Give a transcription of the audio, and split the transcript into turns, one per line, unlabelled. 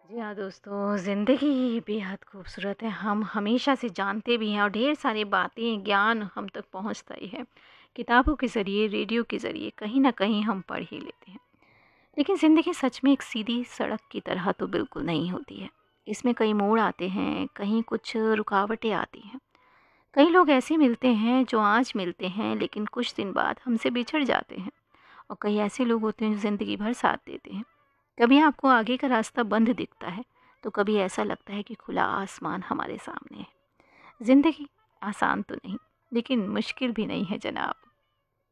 जी हाँ दोस्तों, ज़िंदगी बेहद खूबसूरत है। हम हमेशा से जानते भी हैं और ढेर सारी बातें, ज्ञान हम तक पहुँचता ही है। किताबों के ज़रिए, रेडियो के ज़रिए कहीं न कहीं हम पढ़ ही लेते हैं। लेकिन ज़िंदगी सच में एक सीधी सड़क की तरह तो बिल्कुल नहीं होती है। इसमें कई मोड़ आते हैं, कहीं कुछ रुकावटें आती हैं। कई लोग ऐसे मिलते हैं जो आज मिलते हैं लेकिन कुछ दिन बाद हमसे बिछड़ जाते हैं। और कई ऐसे लोग होते हैं जो ज़िंदगी भर साथ देते हैं। कभी आपको आगे का रास्ता बंद दिखता है, तो कभी ऐसा लगता है कि खुला आसमान हमारे सामने है। ज़िंदगी आसान तो नहीं, लेकिन मुश्किल भी नहीं है जनाब।